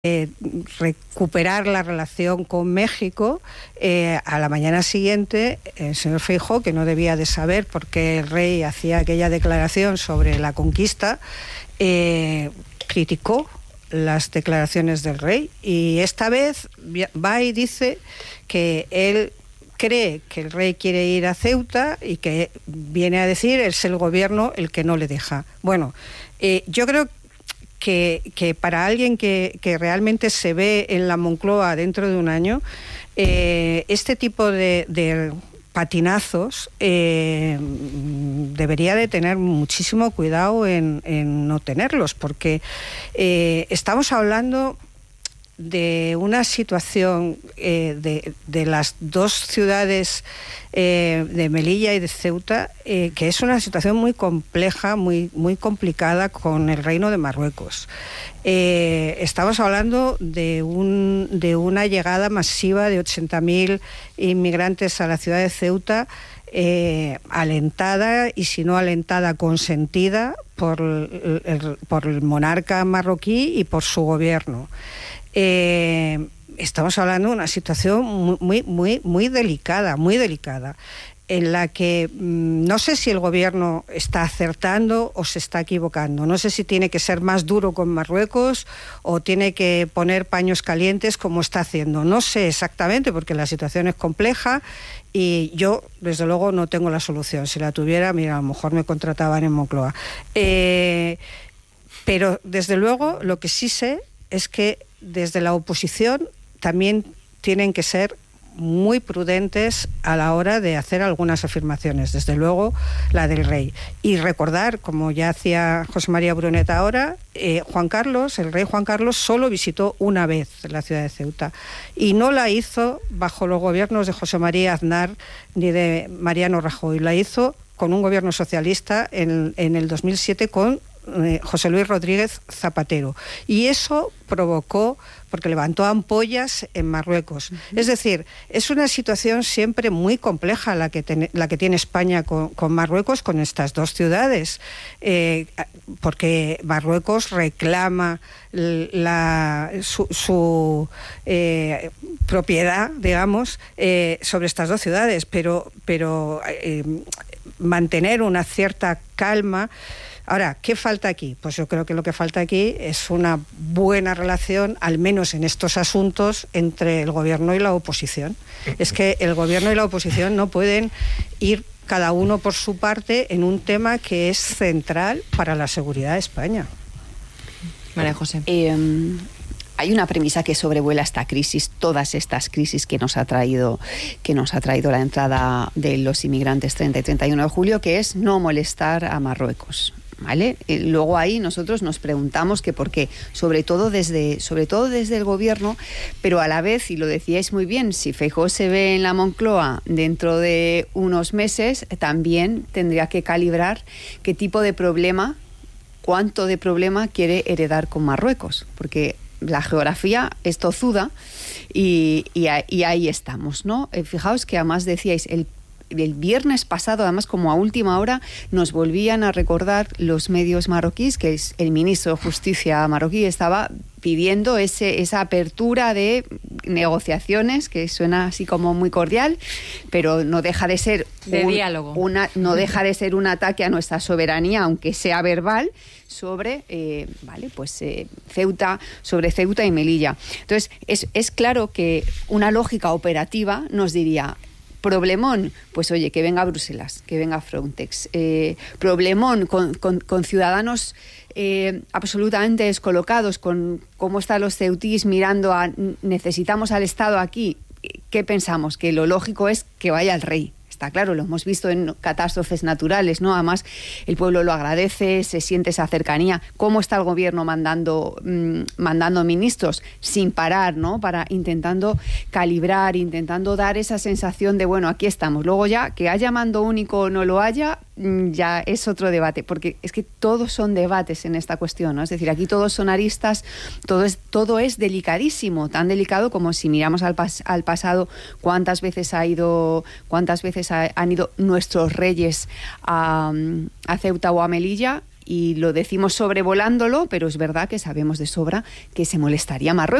recuperar la relación con México, a la mañana siguiente el señor Feijóo, que no debía de saber por qué el rey hacía aquella declaración sobre la conquista, criticó las declaraciones del rey, y esta vez va y dice que él cree que el rey quiere ir a Ceuta y que viene a decir es el gobierno el que no le deja. Bueno, yo creo que para alguien que realmente se ve en la Moncloa dentro de un año, este tipo de patinazos debería de tener muchísimo cuidado en no tenerlos, porque estamos hablando de una situación de las dos ciudades de Melilla y de Ceuta, que es una situación muy compleja, muy complicada con el Reino de Marruecos. Estamos hablando de una llegada masiva de 80.000 inmigrantes a la ciudad de Ceuta, alentada, y si no alentada, consentida por el monarca marroquí y por su gobierno. Estamos hablando de una situación muy delicada, en la que no sé si el gobierno está acertando o se está equivocando. No sé si tiene que ser más duro con Marruecos o tiene que poner paños calientes como está haciendo. No sé exactamente, porque la situación es compleja y yo, desde luego, no tengo la solución. Si la tuviera, mira, a lo mejor me contrataban en Moncloa. Pero, desde luego, lo que sí sé es que desde la oposición también tienen que ser muy prudentes a la hora de hacer algunas afirmaciones, desde luego la del rey. Y recordar, como ya hacía José María Brunet ahora, el rey Juan Carlos solo visitó una vez la ciudad de Ceuta, y no la hizo bajo los gobiernos de José María Aznar ni de Mariano Rajoy, la hizo con un gobierno socialista en el 2007 con José Luis Rodríguez Zapatero, y eso provocó, porque levantó ampollas en Marruecos. Es decir, es una situación siempre muy compleja la que tiene España con Marruecos, con estas dos ciudades, porque Marruecos reclama su propiedad, digamos, sobre estas dos ciudades, pero mantener una cierta calma. Ahora, ¿qué falta aquí? Pues yo creo que lo que falta aquí es una buena relación, al menos en estos asuntos, entre el gobierno y la oposición. Es que el gobierno y la oposición no pueden ir cada uno por su parte en un tema que es central para la seguridad de España. María José. Hay una premisa que sobrevuela esta crisis, todas estas crisis que nos ha traído la entrada de los inmigrantes 30 y 31 de julio, que es no molestar a Marruecos. ¿Vale? Luego ahí nosotros nos preguntamos que por qué, sobre todo desde el gobierno, pero a la vez, y lo decíais muy bien, si Feijóo se ve en la Moncloa dentro de unos meses, también tendría que calibrar qué tipo de problema, cuánto de problema quiere heredar con Marruecos, porque la geografía es tozuda y ahí estamos, ¿no? Fijaos que además decíais, el viernes pasado, además como a última hora, nos volvían a recordar los medios marroquíes que el ministro de Justicia marroquí estaba pidiendo esa apertura de negociaciones, que suena así como muy cordial, pero no deja de ser diálogo. No deja de ser un ataque a nuestra soberanía, aunque sea verbal, sobre Ceuta y Melilla. Entonces, es claro que una lógica operativa nos diría: problemón, pues oye, que venga Bruselas, que venga Frontex. Problemón con ciudadanos absolutamente descolocados, con cómo están los ceutís mirando a necesitamos al Estado aquí. ¿Qué pensamos? Que lo lógico es que vaya el rey. Está claro, lo hemos visto en catástrofes naturales, ¿no? Además, el pueblo lo agradece, se siente esa cercanía. ¿Cómo está el gobierno mandando ministros sin parar, ¿no? Intentando calibrar, intentando dar esa sensación de, bueno, aquí estamos. Luego ya, que haya mando único o no lo haya, ya es otro debate, porque es que todos son debates en esta cuestión, ¿no? Es decir, aquí todos son aristas, todo es delicadísimo, tan delicado como si miramos al pasado, cuántas veces han ido nuestros reyes a Ceuta o a Melilla, y lo decimos sobrevolándolo, pero es verdad que sabemos de sobra que se molestaría Marruecos.